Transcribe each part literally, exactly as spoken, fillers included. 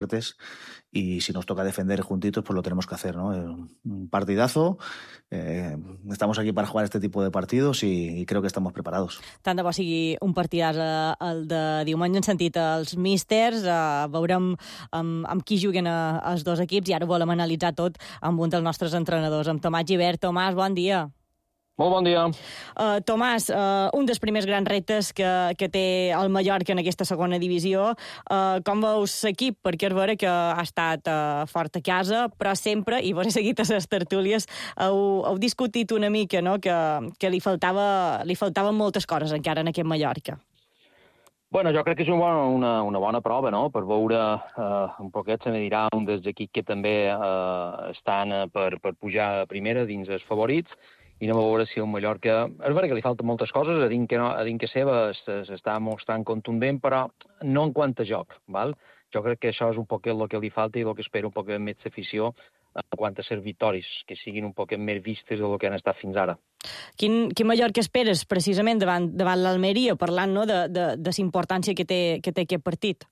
fuertes y si nos toca defender juntitos, pues lo tenemos que hacer, ¿no? Un partidazo, eh, estamos aquí para jugar este tipo de partidos y, y creo que estamos preparados. Tant de bo sigui un partidàs eh, el de diumenge, en sentit els místers, eh, veurem amb, amb qui juguen eh, els dos equips i ara volem analitzar tot amb un dels nostres entrenadors, amb Tomàs Gibert. Tomàs, bon dia. Molt bon dia. Uh, Tomàs, uh, un dels primers grans reptes que, que té el Mallorca en aquesta segona divisió. Uh, com veus l'equip? Perquè és vera que ha estat uh, fort a casa, però sempre, i vos he seguit a les tertúlies, heu, heu discutit una mica, no?, que, que li, faltava, li faltaven moltes coses encara en aquest Mallorca. Bueno, jo crec que és una bona, una, una bona prova, no?, per veure eh, un poquet, se me dirà, un dels equips que també eh, estan eh, per, per pujar a primera dins els favorits, i anem a veure si el Mallorca... És vera que li falten moltes coses, a dins que, no, a dins que seva s'està mostrant contundent, però no en quant a joc, val? Jo crec que això és un poquet el que li falta i el que espero un poquet més d'afició en quant a ser victòries, que siguin un poquet més vistes del que han estat fins ara. Quin, quin Mallorca esperes, precisament, davant, davant l'Almeria, parlant, no?, de, de, de la importància que té, que té aquest partit?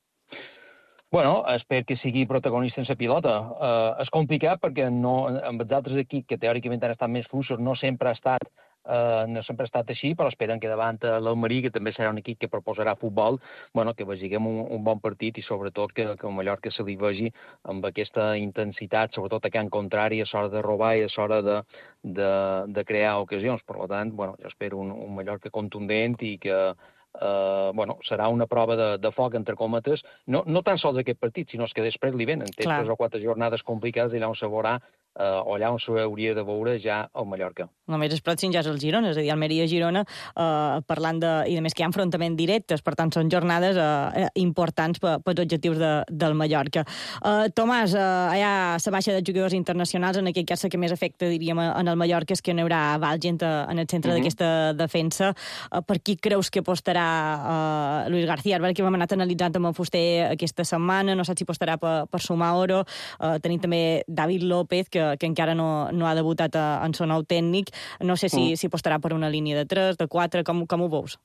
Bueno, espero que sigui protagonista en la pilota. Uh, és complicat perquè no, amb els altres equips que teòricament han estat més fluixos no sempre ha estat, uh, no sempre ha estat així, però esperen que davant l'Almeria, que també serà un equip que proposarà futbol, bueno, que vegem un, un bon partit i sobretot que, que el Mallorca se li vegi amb aquesta intensitat, sobretot a camp contrari, a l'hora de robar i a l'hora de, de, de crear ocasions. Per tant, bueno, jo espero un, un Mallorca contundent i que Uh, bueno, serà una prova de, de foc, entre còmetes, no, no tan sols aquest partit, sinó que després li venen. Té tres o quatre jornades complicades allà on se veurà, uh, o allà on s'hauria de veure ja el Mallorca. Només el pròxim ja és el Girona, és a dir, Almeria-Girona, uh, parlant de... I a més que hi ha enfrontaments directes, per tant són jornades uh, importants per, pels objectius de, del Mallorca. Uh, Tomàs, uh, allà la baixa de jugadors internacionals, en aquest cas que més afecta, diríem, en el Mallorca, és que no hi haurà Valgent en el centre uh-huh. d'aquesta defensa. Uh, per qui creus que apostarà Uh, Luis García? És vera que hem anat analitzant amb el Fuster aquesta setmana, no saps si apostarà per, per sumar oro. Uh, tenim també David López, que, que encara no, no ha debutat a, en el nou tècnic. No sé si, mm. si apostarà per una línia de tres, de quatre, com, com ho veus?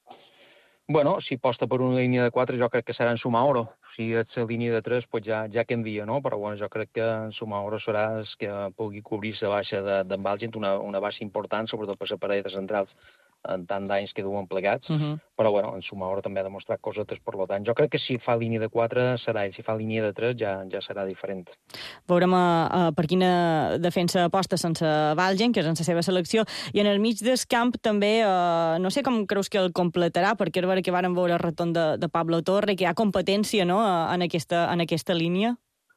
Bueno, si aposta per una línia de quatre, jo crec que serà en sumar oro. Si és la línia de tres, pues ja, ja canvia, no? Però bueno, jo crec que en sumar oro serà que pugui cobrir la baixa d'en de, Valgent, una, una baixa important, sobretot per la parella centrals, en tant d'anys que duen plegats, uh-huh. però bueno, en Sumaoro també ha demostrat cosetes, per tant. Jo crec que si fa línia de quatre serà ell, si fa línia de tres ja, ja serà diferent. Veurem uh, uh, per quina defensa aposta sense Valgent, que és en la seva selecció, i en el mig del camp també, uh, no sé com creus que el completarà, perquè és vera que vàrem veure el retorn de, de Pablo Torre, que hi ha competència, no?, en aquesta, en aquesta línia.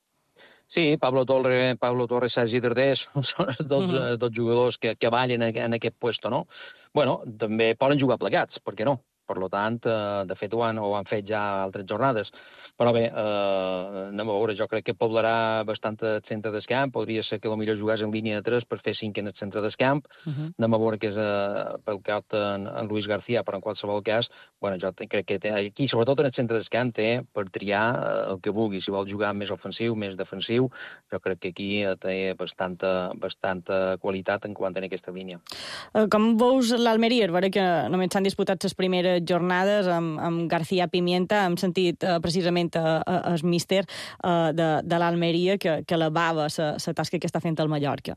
Sí, Pablo Torre, Pablo Torre, Sergi Dardés, són els dos, uh-huh. dos jugadors que, que ballen en, en aquest puesto, no? Bueno, també poden jugar plegats, per què no? Per tant, eh, de fet ho han, ho han fet ja altres jornades. Però bé, eh, anem a veure, jo crec que poblarà bastant el centre del camp, podria ser que potser jugués en línia de tres per fer cinc en el centre del camp, uh-huh. anem a veure que és eh, pel cap en, en Luis García, però en qualsevol cas, bueno, jo crec que té, aquí, sobretot en el centre del camp, té per triar eh, el que vulgui, si vol jugar més ofensiu, més defensiu, jo crec que aquí té bastanta, bastanta qualitat en quant a aquesta línia. Uh, com veus l'Almeria? És vera que només s'han disputat les primeres jornades amb, amb García Pimienta, hem sentit uh, precisament el míster uh, de, de l'Almeria que, que alabava la tasca que està fent el Mallorca.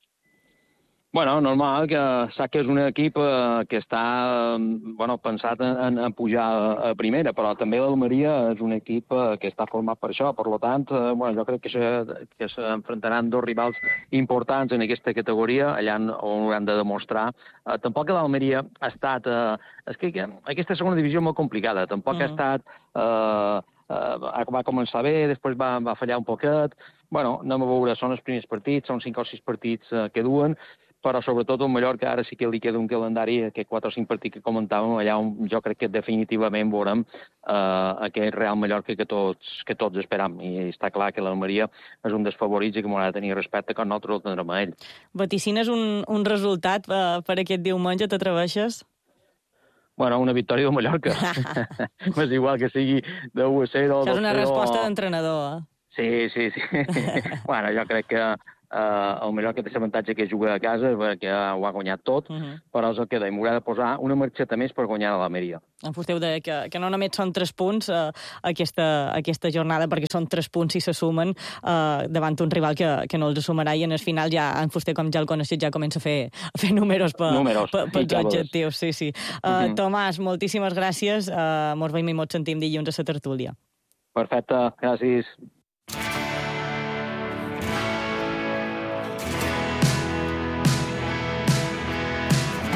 Bueno, normal, que sap que és un equip eh, que està bueno, pensat en, en pujar a, a primera, però també l'Almeria és un equip eh, que està format per això. Per tant, eh, bueno, jo crec que, se, que s'enfrontaran dos rivals importants en aquesta categoria, allà on hauran de demostrar. Eh, tampoc l'Almeria ha estat... Eh, és que, que aquesta segona divisió és molt complicada. Tampoc mm. ha estat... Eh, eh, va començar bé, després va, va fallar un poquet. Bueno, anem a veure, són els primers partits, són cinc o sis partits eh, que duen, però sobretot el Mallorca ara sí que li queda un calendari, aquests quatre o cinc partits que comentàvem, allà on jo crec que definitivament veurem eh, aquest Real Mallorca que tots, que tots esperam. I està clar que l'Almeria és un dels favorits i que m'haurà de tenir respecte que nosaltres el tindrem a ell. Vaticines un, un resultat per, per aquest diumenge, t'atreveixes? Bueno, una victòria del Mallorca. És igual que sigui de u a zero... Això és una resposta d'entrenador, eh? Sí, sí, sí. Bueno, jo crec que Uh, el Mallorca té l'avantatge que juga a casa, perquè ho ha guanyat tot, uh -huh. però és el que deia, m'haurà de posar una marxeta més per guanyar a l'Almeria. En Fusteu deia que, que no només són tres punts uh, aquesta, aquesta jornada, perquè són tres punts si se sumen uh, davant un rival que, que no els assumirà, i en el final ja en Fusteu, com ja el coneixes, ja comença a fer, a fer números per els objectius. Sí, sí. Uh, uh -huh. Tomàs, moltíssimes gràcies. Uh, mos veiem i mos sentim dilluns a la tertúlia. Perfecte, gràcies.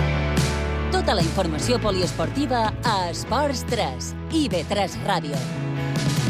Tota la informació poliesportiva a Esports tres i B tres Ràdio.